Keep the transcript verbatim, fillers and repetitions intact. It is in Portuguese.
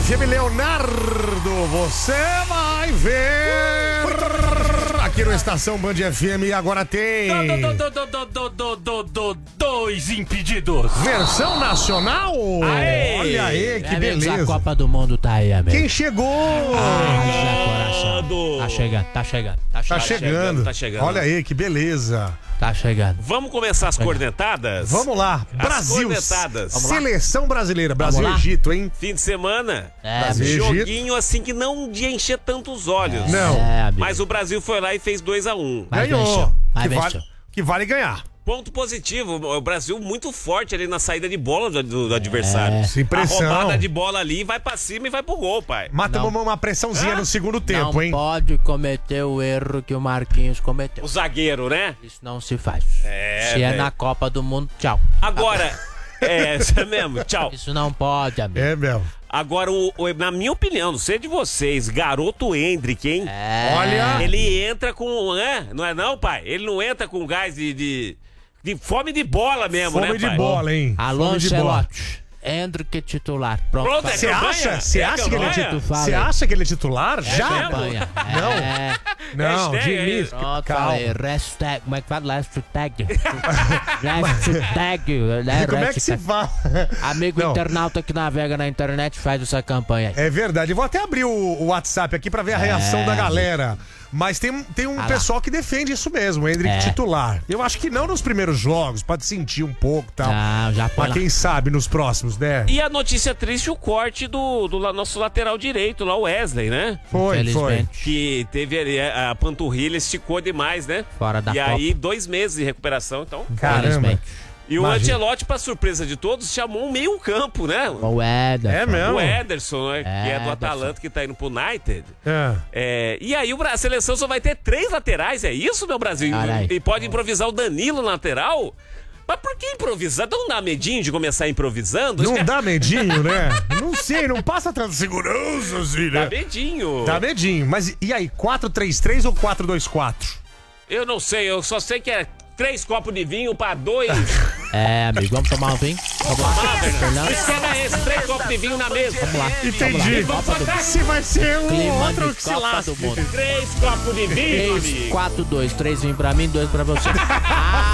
F M, Leonardo, você vai ver aqui no Estação Band F M e agora tem Do, do, do, do, do, do, do, do, dois impedidos. versão nacional. Aê! Olha aí, que Amigos, beleza. a Copa do Mundo tá aí, amigo. Quem chegou? Ah, Zé Coração. Tá chegando, tá chegando, tá Tá chegando. chegando. chegando, tá chegando. Olha aí, que beleza. Tá chegando. Vamos começar as cornetadas? Vamos lá, As Brasil. cornetadas. Vamos lá. Seleção brasileira, Brasil lá. Egito, hein? Fim de semana. É, Brasil, amigo. Egito. Joguinho assim que não de encher tantos olhos. Não. É, amigo. Mas o Brasil foi lá e fez dois a um. Mas Ganhou. venceu, mas Que venceu. vale, que vale ganhar. Ponto positivo, o Brasil muito forte ali na saída de bola do, do- do adversário. Sem pressão. A roubada de bola ali, vai pra cima e vai pro gol, pai. Matamos uma pressãozinha Ah? no segundo Não tempo, hein? pode cometer o erro que o Marquinhos cometeu. O zagueiro, né? Isso não se faz. É, Se é velho. na Copa do Mundo, tchau. Agora, é, isso é mesmo, tchau. Isso não pode, amigo. É, meu. Agora, o, o- na minha opinião, não sei de vocês, garoto Hendrick, hein? É. Olha. Ele entra com, né? Não é não, pai? Ele não entra com gás de, de, de fome de bola mesmo, Fome né, de pai? bola, hein? Alô, Fome de bola. Ancelotti. Hendrick titular. Pronto. Pronto, vai. é Você campanha? acha? Você É acha que ele é campanha? titular? Fala Você aí. acha que ele é titular? Já? mesmo? Campanha. Não. É. Não, Hashtag aí. Diniz, Pronto, calma. falei. Hashtag. Como é que fala? Hashtag. Hashtag. né? Como é que se Hashtag. fala? Amigo Não. internauta que navega na internet faz essa campanha aí. É verdade. Eu vou até abrir o, o WhatsApp aqui pra ver a reação É, da galera. Mas tem, tem um Ah lá. pessoal que defende isso mesmo, o Hendrick É. titular. Eu acho que não nos primeiros jogos, pode sentir um pouco e tal. Não, já põe Mas lá. quem sabe nos próximos, né? E a notícia triste, o corte do, do la- nosso lateral direito lá, o Wesley, né? Foi, foi. Infelizmente. Que teve ali, a, a panturrilha esticou demais, né? Fora da E Copa. aí, dois meses de recuperação, então. Caramba. Infelizmente. E o Imagina. Ancelotti, pra surpresa de todos, chamou um meio campo, né? O Ederson. É mesmo? O Ederson, né? Que é do Ederson. Atalanta, que tá indo pro United. É. É, e aí o Bra- a seleção só vai ter três laterais, é isso, meu Brasil? Olha aí. E pode improvisar o Danilo na lateral? Mas por que improvisar? Não dá medinho de começar improvisando? Não dá medinho, né? Não sei, não passa tanta segurança assim, Dá né? medinho. Dá medinho. Mas e aí, quatro três três ou quatro dois quatro? Eu não sei, eu só sei que é três copos de vinho pra dois. É, amigo, vamos tomar um vinho? Vamos lá. Fernando? O esquema é esse, três copos de vinho na mesa. Vamos lá. Entendi. Vamos lá. Copa do Mundo. Se vai ser um Clima outro de que se Copa lasque. do Mundo. Três copos de vinho, três, amigo. quatro, dois. três vinhos pra mim, dois pra você.